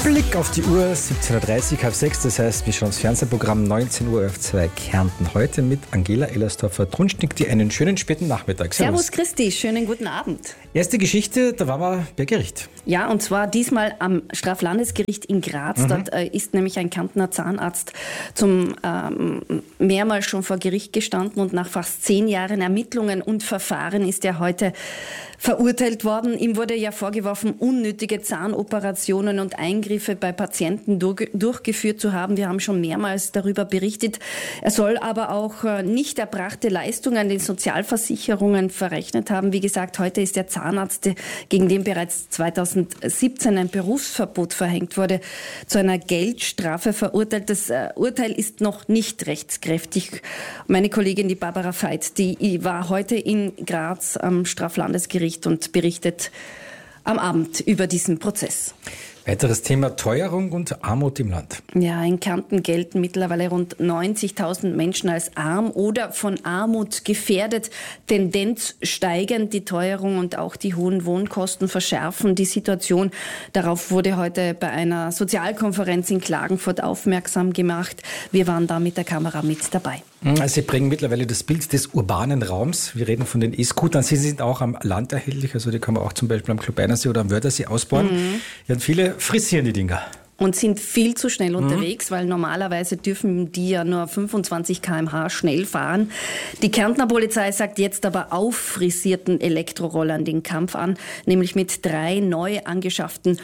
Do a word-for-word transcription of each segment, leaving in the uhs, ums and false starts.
Blick auf die Uhr, siebzehn Uhr dreißig, halb sechs, das heißt, wir schauen das Fernsehprogramm neunzehn Uhr auf zwei Kärnten. Heute mit Angela Ellersdorfer-Trunschnick, die einen schönen späten Nachmittag. Servus. Servus Christi, schönen guten Abend. Erste Geschichte, da waren wir bei Gericht. Ja, und zwar diesmal am Straflandesgericht in Graz. Mhm. Dort äh, ist nämlich ein Kärntner Zahnarzt zum ähm, mehrmals schon vor Gericht gestanden und nach fast zehn Jahren Ermittlungen und Verfahren ist er heute verurteilt worden. Ihm wurde ja vorgeworfen, unnötige Zahnoperationen und Eingriffe bei Patienten durch, durchgeführt zu haben. Wir haben schon mehrmals darüber berichtet. Er soll aber auch äh, nicht erbrachte Leistungen den Sozialversicherungen verrechnet haben. Wie gesagt, heute ist der Zahnarzt, gegen den bereits zweitausendsiebzehn ein Berufsverbot verhängt wurde, zu einer Geldstrafe verurteilt. Das äh, Urteil ist noch nicht rechtskräftig. Meine Kollegin, die Barbara Veit, die war heute in Graz am Straflandesgericht und berichtet am Abend über diesen Prozess. Weiteres Thema: Teuerung und Armut im Land. Ja, in Kärnten gelten mittlerweile rund neunzigtausend Menschen als arm oder von Armut gefährdet. Tendenz steigend. Die Teuerung und auch die hohen Wohnkosten verschärfen die Situation. Darauf wurde heute bei einer Sozialkonferenz in Klagenfurt aufmerksam gemacht. Wir waren da mit der Kamera mit dabei. Sie prägen mittlerweile das Bild des urbanen Raums. Wir reden von den E-Scootern. Sie sind auch am Land erhältlich, also die kann man auch zum Beispiel am Klubeinersee oder am Wörthersee ausbauen. Mhm. Ja, und viele frisieren die Dinger. Und sind viel zu schnell mhm. unterwegs, weil normalerweise dürfen die ja nur fünfundzwanzig Kilometer pro Stunde schnell fahren. Die Kärntner Polizei sagt jetzt aber auffrisierten Elektrorollern den Kampf an, nämlich mit drei neu angeschafften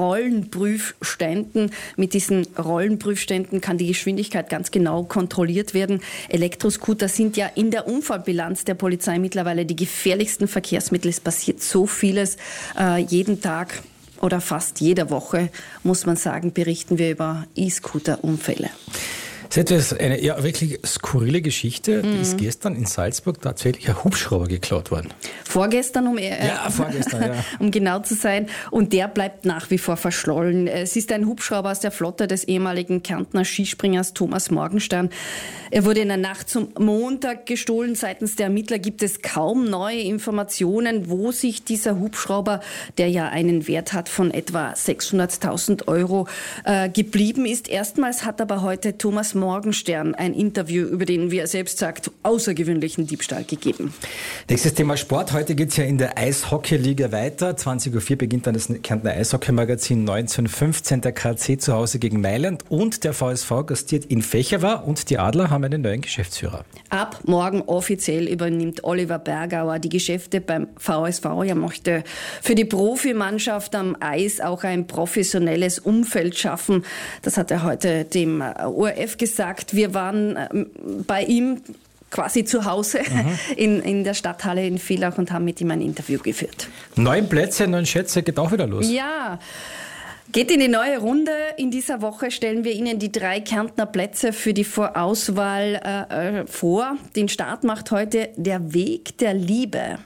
Rollenprüfständen. Mit diesen Rollenprüfständen kann die Geschwindigkeit ganz genau kontrolliert werden. Elektroscooter sind ja in der Unfallbilanz der Polizei mittlerweile die gefährlichsten Verkehrsmittel. Es passiert so vieles äh, jeden Tag. Oder fast jede Woche, muss man sagen, berichten wir über E-Scooter-Unfälle. Das ist eine ja, wirklich skurrile Geschichte. Mhm. Die ist gestern in Salzburg tatsächlich ein Hubschrauber geklaut worden. Vorgestern, um, äh, ja, vorgestern, ja. um genau zu sein. Und der bleibt nach wie vor verschollen. Es ist ein Hubschrauber aus der Flotte des ehemaligen Kärntner Skispringers Thomas Morgenstern. Er wurde in der Nacht zum Montag gestohlen. Seitens der Ermittler gibt es kaum neue Informationen, wo sich dieser Hubschrauber, der ja einen Wert hat von etwa sechshunderttausend Euro, äh, geblieben ist. Erstmals hat aber heute Thomas Morgenstern ein Interview über den, wie er selbst sagt, außergewöhnlichen Diebstahl gegeben. Nächstes Thema Sport. Heute geht es ja in der Eishockey-Liga weiter. zwanzig Uhr vier beginnt dann das Kärntner Eishockey-Magazin. neunzehn Uhr fünfzehn der K C zu Hause gegen Mailand und der V S V gastiert in Fechowa und die Adler haben einen neuen Geschäftsführer. Ab morgen offiziell übernimmt Oliver Bergauer die Geschäfte beim V S V. Er möchte für die Profimannschaft am Eis auch ein professionelles Umfeld schaffen. Das hat er heute dem O R F gesagt. Wir waren bei ihm quasi zu Hause mhm. in, in der Stadthalle in Villach und haben mit ihm ein Interview geführt. Neun Plätze, neun Schätze, geht auch wieder los. Ja, geht in die neue Runde. In dieser Woche stellen wir Ihnen die drei Kärntner Plätze für die Vorauswahl äh, vor. Den Start macht heute der Weg der Liebe.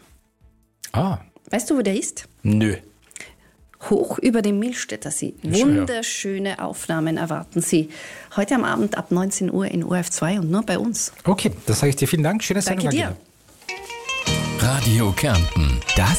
Ah. Weißt du, wo der ist? Nö. Hoch über dem Millstätter See. Wunderschöne Aufnahmen erwarten Sie heute am Abend ab neunzehn Uhr in O R F zwei und nur bei uns. Okay, das sage ich dir. Vielen Dank. Schönes Danke Sendung. dir. Radio Kärnten. Das